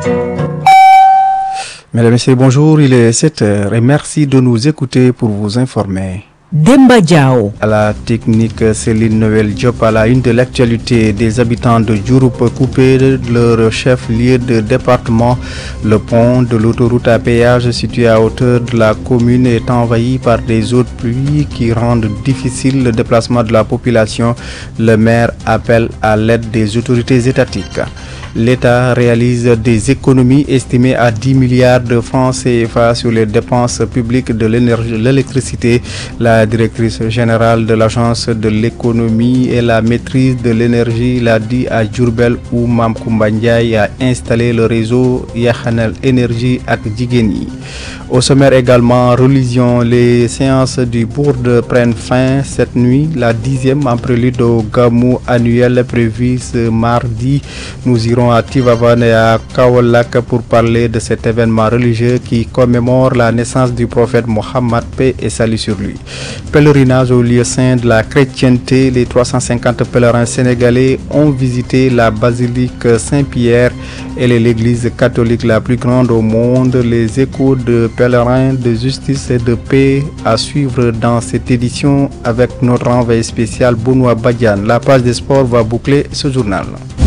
Mesdames et messieurs, bonjour, il est 7h et merci de nous écouter pour vous informer. Demba Diao. À la technique, Céline Noël Diop, à la une de l'actualité, des habitants de Diouroup coupés de leur chef-lieu de département. Le pont de l'autoroute à péage situé à hauteur de la commune est envahi par des eaux de pluie qui rendent difficile le déplacement de la population. Le maire appelle à l'aide des autorités étatiques. L'État réalise des économies estimées à 10 milliards de francs CFA sur les dépenses publiques de l'électricité. La directrice générale de l'Agence de l'économie et la maîtrise de l'énergie l'a dit à Diourbel où Mam Koumba Ndiaye a installé le réseau Yakhanel Énergie ak Djigeni. Au sommaire également, religion, les séances du Bourde prennent fin cette nuit, la 10e en prélude au Gamou annuel prévu ce mardi. Nous irons à Tivaouane et à Kaolack pour parler de cet événement religieux qui commémore la naissance du prophète Mohammed, paix et salut sur lui. Pèlerinage au lieu saint de la chrétienté, les 350 pèlerins sénégalais ont visité la basilique Saint-Pierre. Elle est l'église catholique la plus grande au monde. Les échos de pèlerins de justice et de paix à suivre dans cette édition avec notre envoyé spécial Benoît Badiane. La page des sports va boucler ce journal.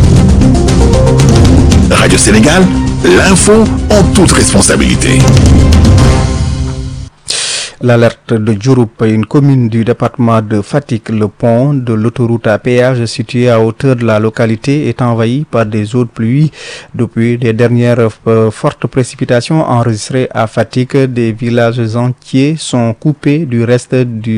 Radio Sénégal, l'info en toute responsabilité. L'alerte de Diouroup, une commune du département de Fatick, le pont de l'autoroute à péage situé à hauteur de la localité est envahi par des eaux de pluie. Depuis les dernières fortes précipitations enregistrées à Fatick, des villages entiers sont coupés du reste du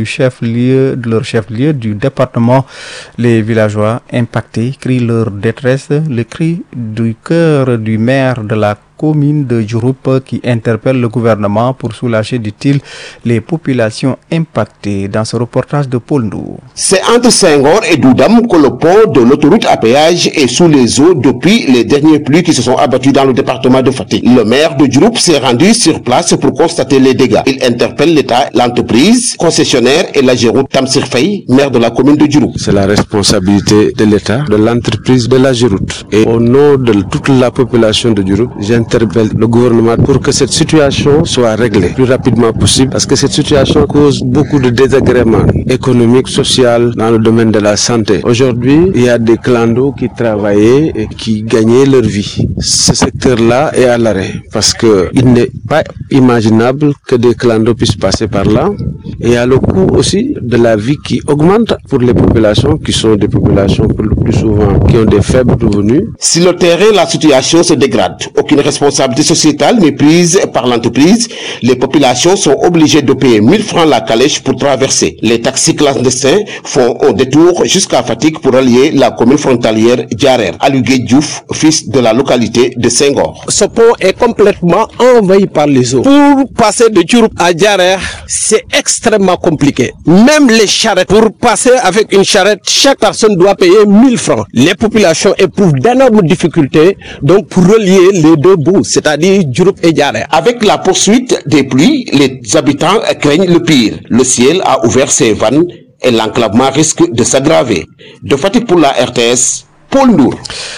leur chef-lieu du département. Les villageois impactés crient leur détresse, le cri du cœur du maire de la commune de Diouroup qui interpelle le gouvernement pour soulager, dit-il, les populations impactées. Dans ce reportage de Paul Ndou. C'est entre Senghor et Doudam que le pont de l'autoroute à péage est sous les eaux depuis les dernières pluies qui se sont abattues dans le département de Fatick. Le maire de Diouroup s'est rendu sur place pour constater les dégâts. Il interpelle l'État, l'entreprise, concessionnaire et la Géroute. Tamsir Faye, maire de la commune de Diouroup. C'est la responsabilité de l'État, de l'entreprise, de la Géroute. Et au nom de toute la population de Diouroup, j'interpelle le gouvernement pour que cette situation soit réglée le plus rapidement possible parce que cette situation cause beaucoup de désagréments économiques, sociaux dans le domaine de la santé. Aujourd'hui, il y a des clandos qui travaillaient et qui gagnaient leur vie. Ce secteur-là est à l'arrêt parce que il n'est pas imaginable que des clandos puissent passer par là. Et il y a le coût aussi de la vie qui augmente pour les populations qui sont des populations pour le plus souvent qui ont des faibles revenus. Si le terrain, la situation se dégrade, aucune responsabilité sociétale n'est prise par l'entreprise. Les populations sont obligées de payer 1000 francs la calèche pour traverser. Les taxis clandestins font un détour jusqu'à Fatick pour relier la commune frontalière Diarer. Alugué Diouf, fils de la localité de Senghor. Ce pont est complètement envahi par les eaux. Pour passer de Diouroup à Diarer, c'est extrêmement compliqué. Même les charrettes, pour passer avec une charrette, chaque personne doit payer 1000 francs. Les populations éprouvent d'énormes difficultés donc pour relier les deux bouts, c'est-à-dire Diouroup et Diarer. Avec la poursuite des pluies, les habitants craignent le pire. Le ciel a ouvert ses vannes et l'enclavement risque de s'aggraver. De Fatick pour la RTS, Paul Ndour.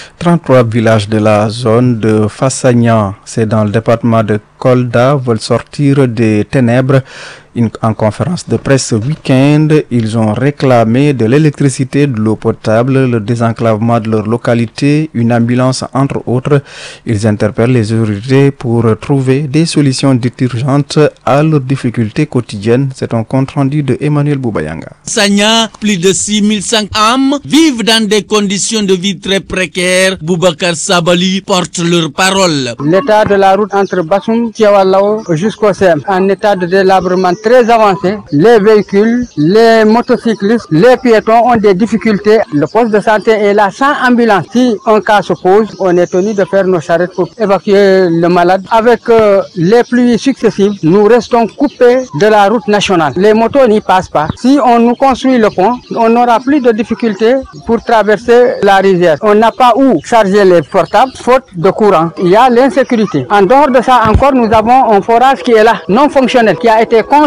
33 villages de la zone de Fassagnan, c'est dans le département de Kolda, veulent sortir des ténèbres. En conférence de presse ce week-end, ils ont réclamé de l'électricité, de l'eau potable, le désenclavement de leur localité, une ambulance entre autres. Ils interpellent les autorités pour trouver des solutions dites urgentes à leurs difficultés quotidiennes. C'est un compte rendu de Emmanuel Boubayanga. Fassagnan, plus de 6500 âmes vivent dans des conditions de vie très précaires. Boubacar Sabali porte leur parole. L'état de la route entre Bassoum, Tiawalao jusqu'au CM, en état de délabrement très avancé. Les véhicules, les motocyclistes, les piétons ont des difficultés. Le poste de santé est là sans ambulance. Si un cas se pose, on est tenu de faire nos charrettes pour évacuer le malade. Avec les pluies successives, nous restons coupés de la route nationale. Les motos n'y passent pas. Si on nous construit le pont, on n'aura plus de difficultés pour traverser la rivière. On n'a pas où charger les portables, faute de courant. Il y a l'insécurité. En dehors de ça encore, nous avons un forage qui est là, non fonctionnel, qui a été construit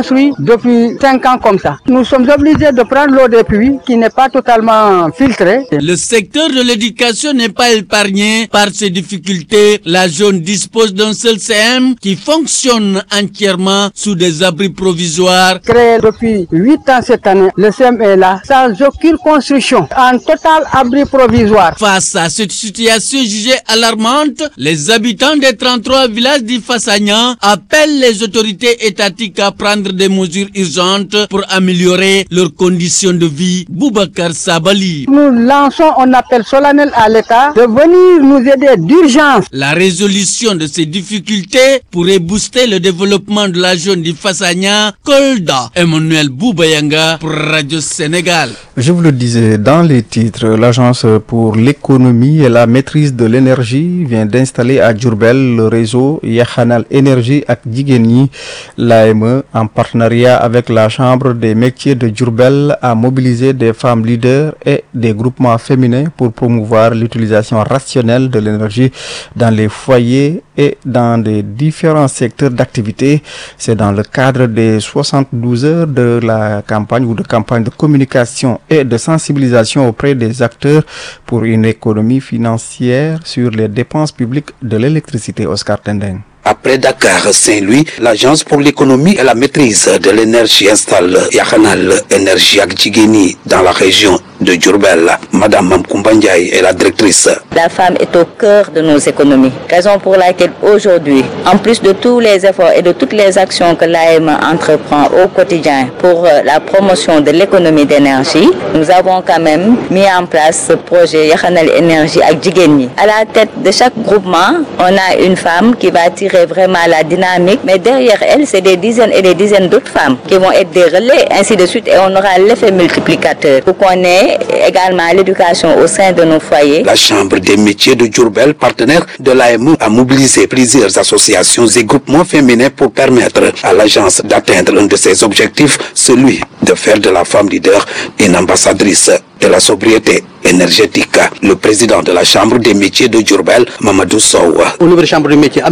construit depuis 5 ans comme ça. Nous sommes obligés de prendre l'eau des puits qui n'est pas totalement filtrée. Le secteur de l'éducation n'est pas épargné par ces difficultés. La zone dispose d'un seul CM qui fonctionne entièrement sous des abris provisoires. Créé depuis 8 ans cette année, le CM est là, sans aucune construction, en total abri provisoire. Face à cette situation jugée alarmante, les habitants des 33 villages d'Ifasagnan appellent les autorités étatiques à prendre des mesures urgentes pour améliorer leurs conditions de vie. Boubacar Sabali. Nous lançons un appel solennel à l'État de venir nous aider d'urgence. La résolution de ces difficultés pourrait booster le développement de la zone d'Ifasagnan. Kolda, Emmanuel Boubayanga pour Radio Sénégal. Je vous le disais dans les titres, l'Agence pour l'économie et la maîtrise de l'énergie vient d'installer à Diourbel le réseau Yakhanal Énergie ak Jigéen. L'AME, en partenariat avec la Chambre des métiers de Diourbel, a mobilisé des femmes leaders et des groupements féminins pour promouvoir l'utilisation rationnelle de l'énergie dans les foyers et dans des différents secteurs d'activité. C'est dans le cadre des 72 heures de la campagne ou de campagne de communication et de sensibilisation auprès des acteurs pour une économie financière sur les dépenses publiques de l'électricité. Oscar Tendeng. Après Dakar, Saint-Louis, l'Agence pour l'économie et la maîtrise de l'énergie installe Yakhanal Énergie ak Jigéen dans la région de Diourbel. Madame Mamkoumba Ndiaye est la directrice. La femme est au cœur de nos économies. Raison pour laquelle aujourd'hui, en plus de tous les efforts et de toutes les actions que l'AME entreprend au quotidien pour la promotion de l'économie d'énergie, nous avons quand même mis en place ce projet Yakhanal Énergie ak Jigéen. À la tête de chaque groupement, on a une femme qui va tirer vraiment la dynamique, mais derrière elle, c'est des dizaines et des dizaines d'autres femmes qui vont être des relais, ainsi de suite, et on aura l'effet multiplicateur pour qu'on ait également l'éducation au sein de nos foyers. La Chambre des métiers de Diourbel, partenaire de l'AME, a mobilisé plusieurs associations et groupements féminins pour permettre à l'agence d'atteindre un de ses objectifs, celui de faire de la femme leader une ambassadrice de la sobriété énergétique. Le président de la Chambre des métiers de Diourbel, Mamadou Sow. Au niveau de la Chambre des métiers,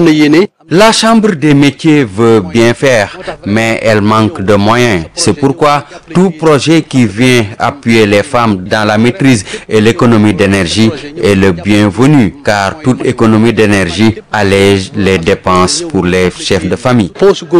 la Chambre des métiers veut bien faire, mais elle manque de moyens. C'est pourquoi tout projet qui vient appuyer les femmes dans la maîtrise et l'économie d'énergie est le bienvenu, car toute économie d'énergie allège les dépenses pour les chefs de famille.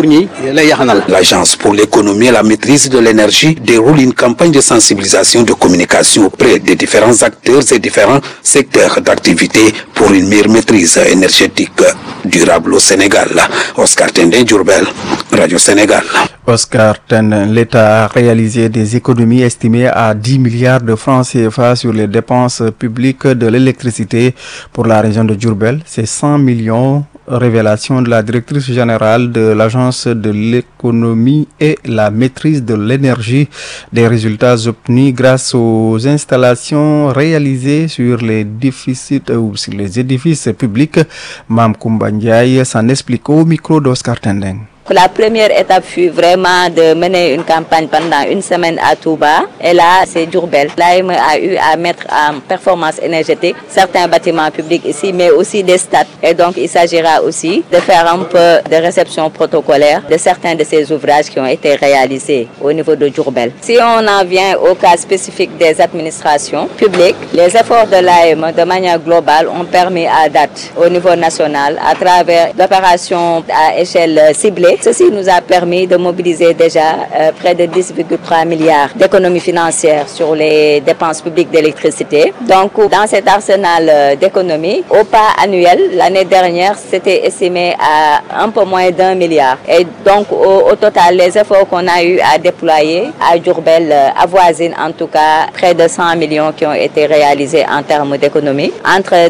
L'Agence pour l'économie et la maîtrise de l'énergie déroule une campagne de sensibilisation de communication auprès des différents acteurs et différents secteurs d'activité pour une meilleure maîtrise énergétique durable au Sénégal. Oscar Tendeng, Diourbel, Radio Sénégal. Oscar Tendeng, l'État a réalisé des économies estimées à 10 milliards de francs CFA sur les dépenses publiques de l'électricité pour la région de Diourbel. C'est 100 millions. Révélation de la directrice générale de l'Agence de l'économie et la maîtrise de l'énergie. Des résultats obtenus grâce aux installations réalisées sur les déficits ou sur les édifices publics. Mamkoumba Ndiaye s'en explique au micro d'Oscar Tendeng. La première étape fut vraiment de mener une campagne pendant une semaine à Touba. Et là, c'est Diourbel. L'AME a eu à mettre en performance énergétique certains bâtiments publics ici, mais aussi des stades. Et donc, il s'agira aussi de faire un peu de réception protocolaire de certains de ces ouvrages qui ont été réalisés au niveau de Diourbel. Si on en vient au cas spécifique des administrations publiques, les efforts de l'AME de manière globale ont permis à date au niveau national, à travers l'opération à échelle ciblée. Ceci nous a permis de mobiliser déjà près de 10,3 milliards d'économies financières sur les dépenses publiques d'électricité. Donc, dans cet arsenal d'économies, au pas annuel, l'année dernière, c'était estimé à un peu moins d'1 milliard. Et donc, au total, les efforts qu'on a eu à déployer à Diourbel avoisinent en tout cas près de 100 millions qui ont été réalisés en termes d'économie entre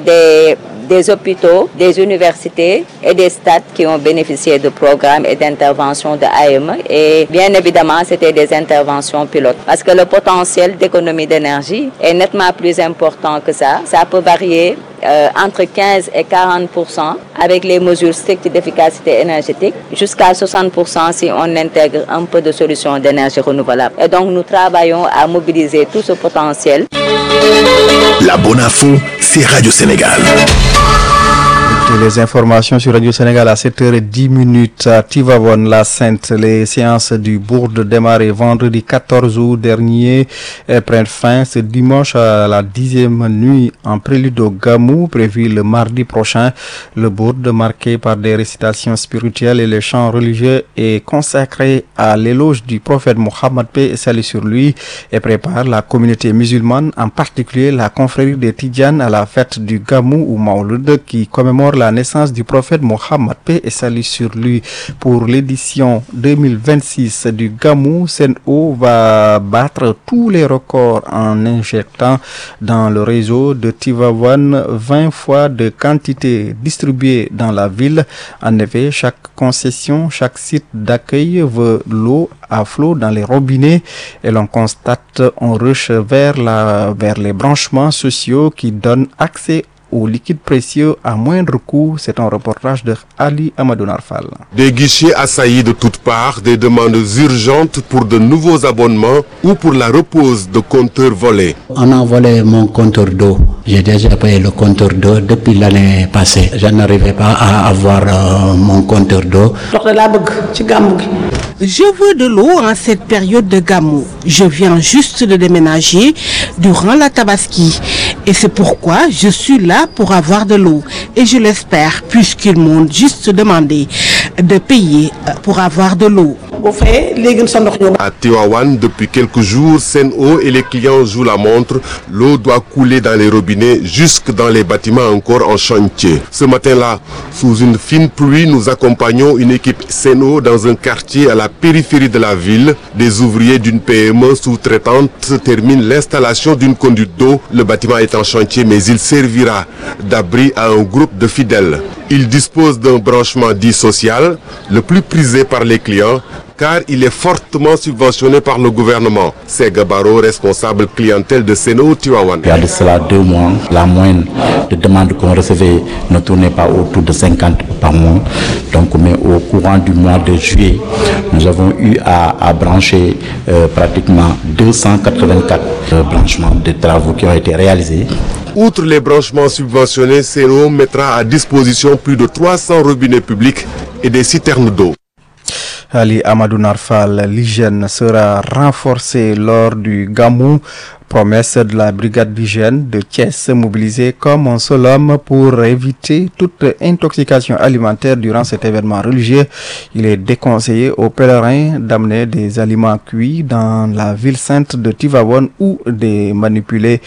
des hôpitaux, des universités et des stades qui ont bénéficié de programmes et d'interventions de AME. Et bien évidemment, c'était des interventions pilotes. Parce que le potentiel d'économie d'énergie est nettement plus important que ça. Ça peut varier entre 15 et 40% avec les mesures strictes d'efficacité énergétique, jusqu'à 60% si on intègre un peu de solutions d'énergie renouvelable. Et donc, nous travaillons à mobiliser tout ce potentiel. La bonne info, c'est Radio Sénégal. Et les informations sur Radio Sénégal à 7h10 à Tivavone, la Sainte. Les séances du Bourde démarrées vendredi 14 août dernier prennent fin ce dimanche à la 10e nuit en prélude au Gamou, prévu le mardi prochain. Le Bourde, marqué par des récitations spirituelles et les chants religieux, est consacré à l'éloge du prophète Mohammed, paix et salut sur lui, et prépare la communauté musulmane, en particulier la confrérie des Tidjanes, à la fête du Gamou ou Maouloud qui commémore la naissance du prophète Mohammed, paix et salut sur lui. Pour l'édition 2026 du Gamou, Sen'Eau va battre tous les records en injectant dans le réseau de Tivavone 20 fois de quantité distribuée dans la ville. En effet, chaque concession, chaque site d'accueil veut l'eau à flot dans les robinets et l'on constate un rush vers les branchements sociaux qui donnent accès aux liquides précieux à moindre coût. C'est un reportage de Ali Amadou Narfal. Des guichets assaillis de toutes parts, des demandes urgentes pour de nouveaux abonnements ou pour la repose de compteurs volés. On a volé mon compteur d'eau. J'ai déjà payé le compteur d'eau depuis l'année passée. Je n'arrivais pas à avoir mon compteur d'eau. Je veux de l'eau en cette période de Gamou. Je viens juste de déménager durant la Tabaski. Et c'est pourquoi je suis là pour avoir de l'eau. Et je l'espère, puisqu'ils m'ont juste demandé de payer pour avoir de l'eau. À Tivaouane, depuis quelques jours, Sen'Eau et les clients jouent la montre. L'eau doit couler dans les robinets jusque dans les bâtiments encore en chantier. Ce matin-là, sous une fine pluie, nous accompagnons une équipe Sen'Eau dans un quartier à la périphérie de la ville. Des ouvriers d'une PME sous-traitante terminent l'installation d'une conduite d'eau. Le bâtiment est en chantier, mais il servira d'abri à un groupe de fidèles. Il dispose d'un branchement dit social, le plus prisé par les clients, car il est fortement subventionné par le gouvernement. C'est Gabaro, responsable clientèle de Sen'Eau Tivaouane. Il y a de cela 2 mois, la moyenne de demandes qu'on recevait ne tournait pas autour de 50 par mois. Donc, mais au courant du mois de juillet, nous avons eu à brancher pratiquement 284 branchements de travaux qui ont été réalisés. Outre les branchements subventionnés, Sen'Eau mettra à disposition plus de 300 robinets publics et des citernes d'eau. Ali Amadou Narfal, l'hygiène sera renforcée lors du Gamou. Promesse de la brigade d'hygiène de Thiès mobilisée comme un seul homme pour éviter toute intoxication alimentaire durant cet événement religieux. Il est déconseillé aux pèlerins d'amener des aliments cuits dans la ville sainte de Tivavone ou de manipuler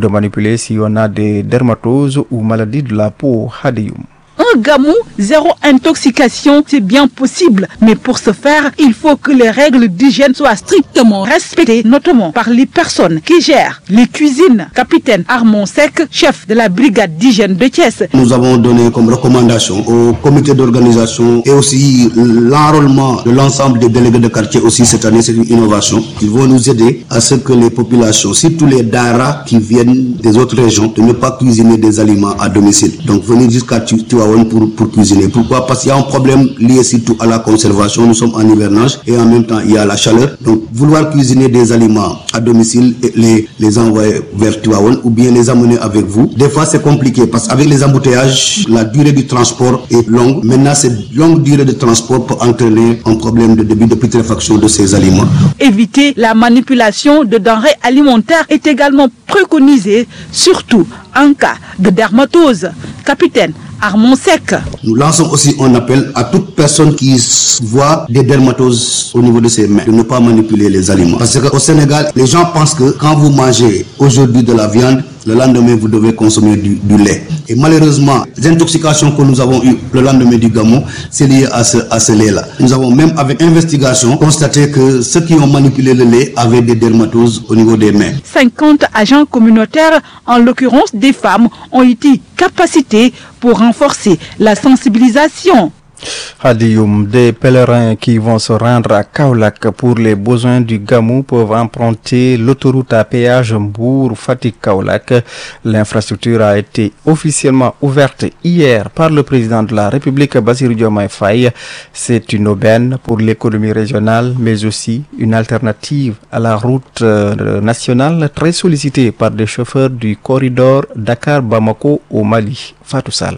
si on a des dermatoses ou maladies de la peau. Hadioum. Un Gamou, 0 intoxication, c'est bien possible. Mais pour ce faire, il faut que les règles d'hygiène soient strictement respectées, notamment par les personnes qui gèrent les cuisines. Capitaine Armand Sec, chef de la brigade d'hygiène de Thiès. Nous avons donné comme recommandation au comité d'organisation et aussi l'enrôlement de l'ensemble des délégués de quartier aussi cette année, c'est une innovation. Ils vont nous aider à ce que les populations, surtout les daras qui viennent des autres régions, de ne pas cuisiner des aliments à domicile. Donc venir jusqu'à pour cuisiner. Pourquoi? Parce qu'il y a un problème lié surtout à la conservation. Nous sommes en hivernage et en même temps il y a la chaleur. Donc vouloir cuisiner des aliments à domicile et les envoyer vers Tivaouane ou bien les amener avec vous, des fois c'est compliqué parce qu'avec les embouteillages, la durée du transport est longue. Maintenant cette longue durée de transport peut entraîner un problème de début de putréfaction de ces aliments. Éviter la manipulation de denrées alimentaires est également préconisé, surtout en cas de dermatose. Capitaine Armand Sec. Nous lançons aussi un appel à toute personne qui voit des dermatoses au niveau de ses mains, de ne pas manipuler les aliments. Parce qu'au Sénégal, les gens pensent que quand vous mangez aujourd'hui de la viande, le lendemain vous devez consommer du lait. Et malheureusement, les intoxications que nous avons eues le lendemain du Gamou, c'est lié à ce lait-là. Nous avons même avec investigation constaté que ceux qui ont manipulé le lait avaient des dermatoses au niveau des mains. 50 agents communautaires, en l'occurrence des femmes, ont été capacités pour renforcer la sensibilisation. Hadioum, des pèlerins qui vont se rendre à Kaolack pour les besoins du Gamou peuvent emprunter l'autoroute à péage Mbour-Fatick-Kaolack. L'infrastructure a été officiellement ouverte hier par le président de la République, Bassirou Diomaye Faye. C'est une aubaine pour l'économie régionale, mais aussi une alternative à la route nationale très sollicitée par des chauffeurs du corridor Dakar-Bamako au Mali. Fatou Sall.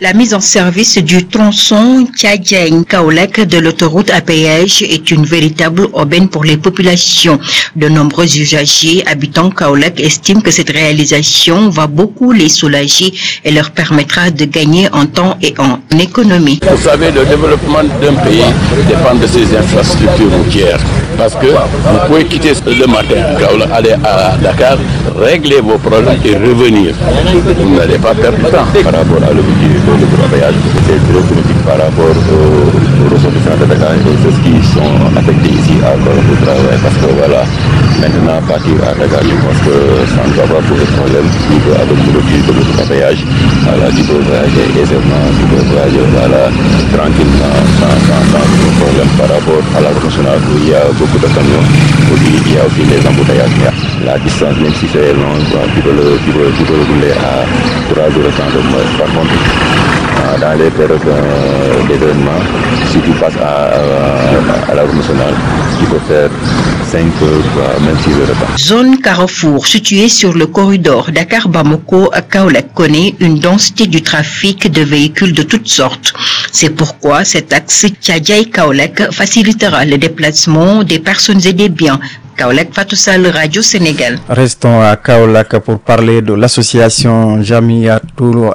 La mise en service du tronçon Tchadjaïn-Kaolek de l'autoroute à péage est une véritable aubaine pour les populations. De nombreux usagers habitants Kaolek estiment que cette réalisation va beaucoup les soulager et leur permettra de gagner en temps et en économie. Vous savez, le développement d'un pays dépend de ses infrastructures routières. Parce que vous pouvez quitter le matin, aller à Dakar, régler vos problèmes et revenir. Vous n'allez pas perdre de temps. Par rapport à le voyage, c'est très politique par rapport aux ressortissants de Dakar et ceux qui sont affectés ici à le travail. Parce que voilà, maintenant partir à Dakar, je pense que ça ne va pas poser problème. Avec le voyage, voilà, tu peux voyager aisément, tu peux voyager tranquillement, sans problème par rapport à la route nationale où il y a beaucoup de camions, il y a aussi les embouteillages. La distance, même si c'est long, tu peux le rouler à 3 heures de temps. Par contre, dans les périodes d'événement, si tu passes à la route nationale, tu peux faire 5 heures, même 6 heures de temps. Zone Carrefour, située sur le corridor Dakar-Bamako-Kaolek, connaît une densité du trafic de véhicules de toutes sortes. C'est pourquoi cet axe Tchadjaï-Kaolek facilitera le déplacement des personnes et des biens. Kaolek, Fatou Sall, Radio Sénégal. Restons à Kaolek pour parler de l'association Jamiatul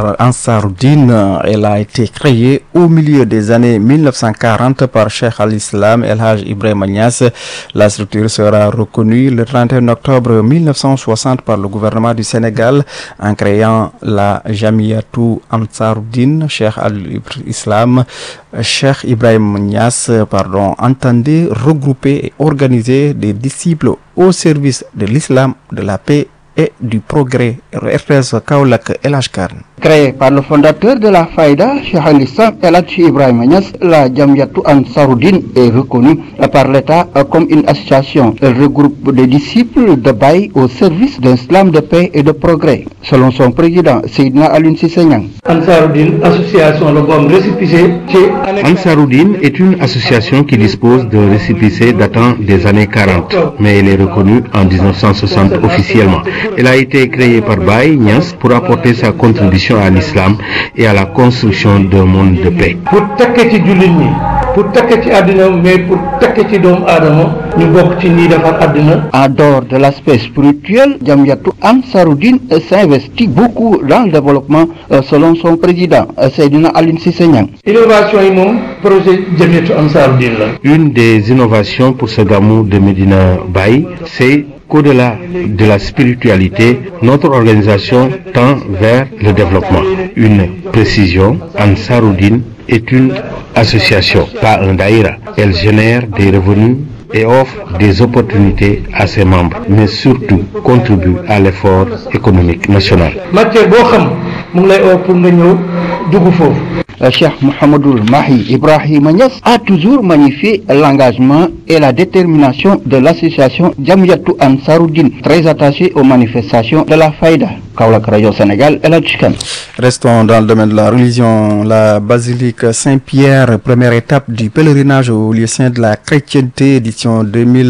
Ansaruddin. Elle a été créée au milieu des années 1940 par Cheikh al-Islam El Haj Ibrahima Niass. La structure sera reconnue le 31 octobre 1960 par le gouvernement du Sénégal en créant la Jamiatul Ansaruddin. Cheikh al-Islam Cheikh Ibrahima Niass entendait regrouper et organiser des disciples au service de l'islam, de la paix et du progrès. RTS Kaolek El Haj Khan. Créée par le fondateur de la Faïda, Cheikh al-Islam El Haj Ibrahima Niass, la Jamiatou Ansaruddin est reconnue par l'État comme une association. Elle regroupe des disciples de Baye au service d'un islam de paix et de progrès. Selon son président, Seydina Alioune Cissé Niang. Ansaruddin, association de bombe récépissé. Ansaruddin est une association qui dispose de récépissé datant des années 40, mais elle est reconnue en 1960 officiellement. Elle a été créée par Baye Niass pour apporter sa contribution à l'islam et à la construction d'un monde de paix. Pour takkee ci jullit ñi, pour takkee ci àddina, mais pour takkee ci doomu aadama ñu bokk ci ñi defar àddina. En dehors de l'aspect spirituel, Jamiatou Ansaruddin s'investit beaucoup dans le développement selon son président, Seydina Alioune Cissé Niang. Innovation yi moom projet Jamiatou Ansaruddin la. Une des innovations pour ce gamou de Medina Baye, c'est qu'au-delà de la spiritualité, notre organisation tend vers le développement. Une précision, Ansaruddin est une association, pas un daïra. Elle génère des revenus et offre des opportunités à ses membres, mais surtout contribue à l'effort économique national. Matière boo xam mu ngi lay oo pour nga ñëw dugg foofu. Cheikh Mohamedoul Mahi Ibrahima Niass a toujours magnifié l'engagement et la détermination de l'association Jamiatou Ansaruddin, très attachée aux manifestations de la Faïda. Kaolek, Radio Sénégal, El Haj Khan. Restons dans le domaine de la religion. La basilique Saint-Pierre, première étape du pèlerinage au lieu saint de la chrétienté, édition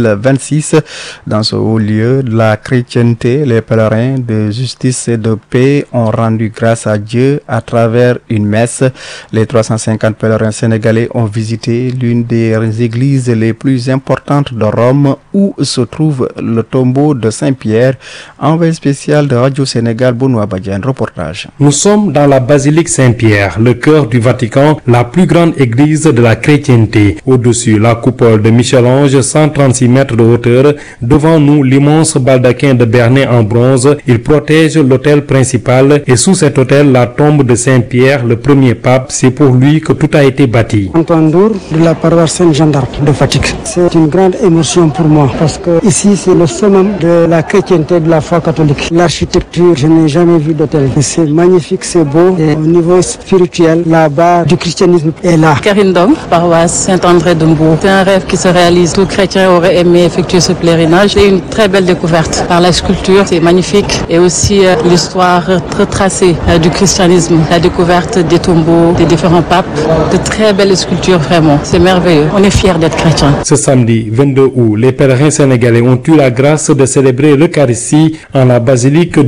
2026. Dans ce haut lieu de la chrétienté, les pèlerins de justice et de paix ont rendu grâce à Dieu à travers une messe. Les 350 pèlerins sénégalais ont visité l'une des églises les plus importantes de Rome où se trouve le tombeau de Saint-Pierre. Envoyé spécial de Radio Sénégal, Benoît Badiane, reportage. Nous sommes dans la basilique Saint-Pierre, le cœur du Vatican, la plus grande église de la chrétienté. Au-dessus, la coupole de Michel-Ange, 136 mètres de hauteur. Devant nous, l'immense baldaquin de Bernay en bronze. Il protège l'autel principal et sous cet autel, la tombe de Saint-Pierre, le premier pape. C'est pour lui que tout a été bâti. Antoine Dour de la paroisse Saint-Jean d'Arc de Fatick. C'est une grande émotion pour moi parce que ici c'est le summum de la chrétienté de la foi catholique. L'architecture, je n'ai jamais vu d'hôtel. C'est magnifique, c'est beau. Et au niveau spirituel, la barre du christianisme est là. Karine Dom, paroisse Saint-André de Mbourg. C'est un rêve qui se réalise. Tout chrétien aurait aimé effectuer ce pèlerinage. C'est une très belle découverte par la sculpture, c'est magnifique. Et aussi l'histoire retracée du christianisme, la découverte des tombeaux, des différents papes, de très belles sculptures vraiment. C'est merveilleux. On est fiers d'être chrétiens. Ce samedi 22 août, les pèlerins sénégalais ont eu la grâce de célébrer l'Eucharistie en la basilique du premier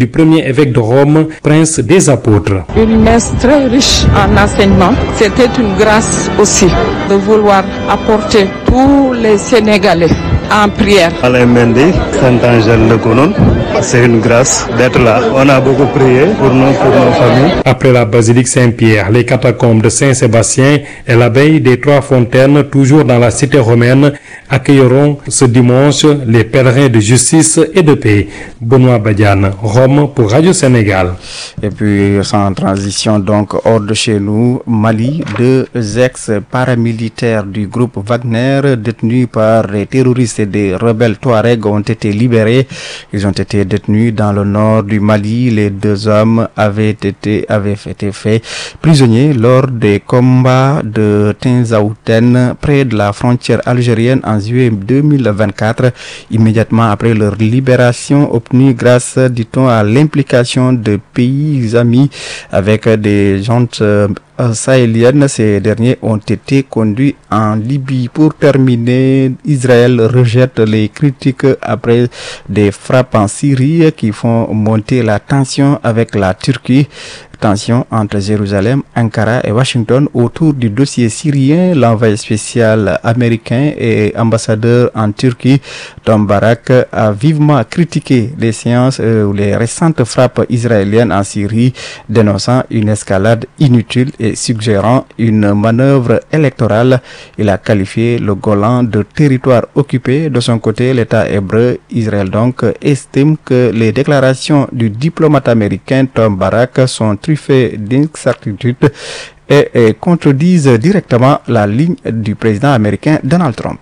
évêque de Rome, prince des apôtres. Une messe très riche en enseignement. C'était une grâce aussi de vouloir apporter tous les Sénégalais en prière. Alain Mendy, Saint-Angèle Le Conon, c'est une grâce d'être là. On a beaucoup prié pour nous, pour nos familles. Après la basilique Saint-Pierre, les catacombes de Saint-Sébastien et l'abbaye des Trois Fontaines, toujours dans la cité romaine, accueilleront ce dimanche les pèlerins de justice et de paix. Benoît Badiane, Rome pour Radio Sénégal. Et puis sans transition donc hors de chez nous, Mali, 2 ex-paramilitaires du groupe Wagner détenus par les terroristes et des rebelles Touaregs ont été libérés. Ils ont été détenus dans le nord du Mali. Les 2 hommes avaient été faits prisonniers lors des combats de Tinzaouten près de la frontière algérienne en juillet 2024, immédiatement après leur libération obtenue grâce, dit-on, à l'implication de pays amis avec des juntes sahéliennes. Ces derniers ont été conduits en Libye. Pour terminer, Israël rejette les critiques après des frappes en Syrie qui font monter la tension avec la Turquie. Tension entre Jérusalem, Ankara et Washington autour du dossier syrien. L'envoyé spécial américain et ambassadeur en Turquie, Tom Barak, a vivement critiqué les séances ou les récentes frappes israéliennes en Syrie, dénonçant une escalade inutile et suggérant une manœuvre électorale. Il a qualifié le Golan de territoire occupé. De son côté, l'État hébreu, Israël donc, estime que les déclarations du diplomate américain Tom Barak sont truffées d'incertitudes et contredisent directement la ligne du président américain Donald Trump.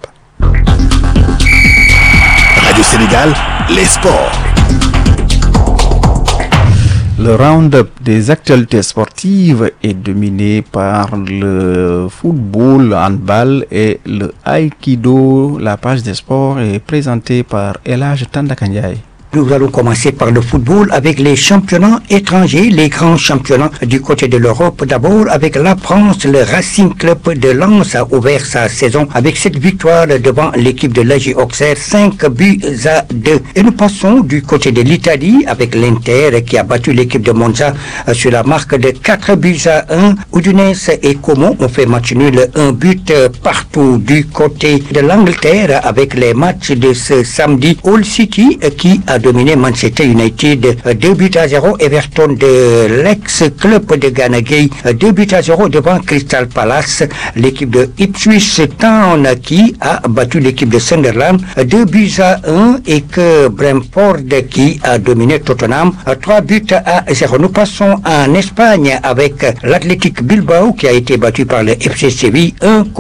Radio Sénégal, les sports. Le round-up des actualités sportives est dominé par le football, handball et le aikido. La page des sports est présentée par Elhaj Tandakandjaï. Nous allons commencer par le football avec les championnats étrangers, les grands championnats du côté de l'Europe. D'abord avec la France, le Racing Club de Lens a ouvert sa saison avec cette victoire devant l'équipe de l'AG Auxerre, 5-2. Et nous passons du côté de l'Italie avec l'Inter qui a battu l'équipe de Monza sur la marque de 4-1. Udinese et Como ont fait match nul, 1 but partout. Du côté de l'Angleterre avec les matchs de ce samedi, Hull City qui a dominé Manchester United 2-0, Everton de l'ex-club de Gana Gueye 2-0 devant Crystal Palace, l'équipe de Ipswich Town qui a battu l'équipe de Sunderland 2-1 et que Brentford qui a dominé Tottenham 3-0. Nous passons en Espagne avec l'Athletic Bilbao qui a été battu par le FC Séville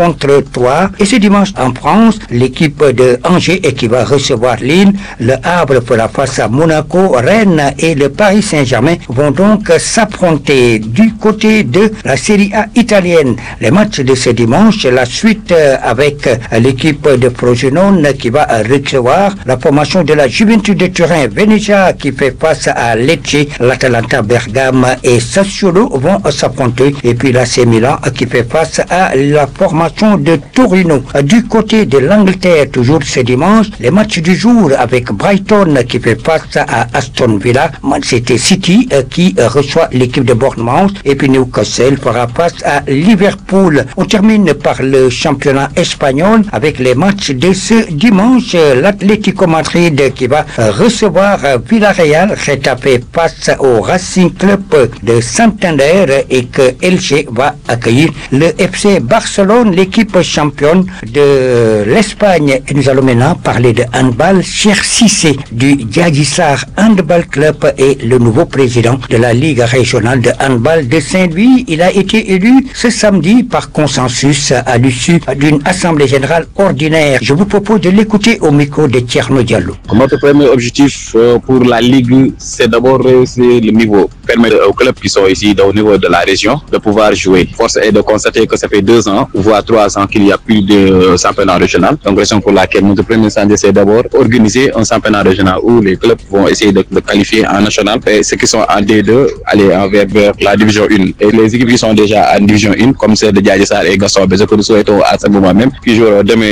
1-3 et ce dimanche en France, l'équipe de Angers qui va recevoir Lille, le Havre fera face à Monaco, Rennes et le Paris Saint-Germain vont donc s'affronter. Du côté de la Serie A italienne, les matchs de ce dimanche, la suite avec l'équipe de Frosinone qui va recevoir la formation de la Juventus de Turin, Venezia qui fait face à Lecce, l'Atalanta Bergame et Sassuolo vont s'affronter et puis l'AC Milan qui fait face à la formation de Torino. Du côté de l'Angleterre, toujours ce dimanche, les matchs du jour avec Brighton qui fait face à Aston Villa, Manchester City qui reçoit l'équipe de Bournemouth et puis Newcastle fera face à Liverpool. On termine par le championnat espagnol avec les matchs de ce dimanche. L'Atlético Madrid qui va recevoir Villarreal, Getafe face au Racing Club de Santander et que Elche va accueillir le FC Barcelone, l'équipe championne de l'Espagne. Et nous allons maintenant parler de handball. Cheikh Cissé du Djadjissar Handball Club est le nouveau président de la Ligue régionale de handball de Saint-Louis. Il a été élu ce samedi par consensus à l'issue d'une assemblée générale ordinaire. Je vous propose de l'écouter au micro de Thierno Diallo. Notre premier objectif pour la Ligue, c'est d'abord réussir le niveau, permettre aux clubs qui sont ici au niveau de la région de pouvoir jouer. Force est de constater que ça fait 2 ans, voire 3 ans qu'il n'y a plus de championnat régional. Donc raison pour laquelle notre premier standard, c'est d'abord organiser un championnat régional où les clubs vont essayer de qualifier en national et ceux qui sont en D2 aller vers la division 1. Et les équipes qui sont déjà en division 1, comme celle de Djadjissar et Gaston Berger, que nous souhaitons à ce moment même, qui joueront demain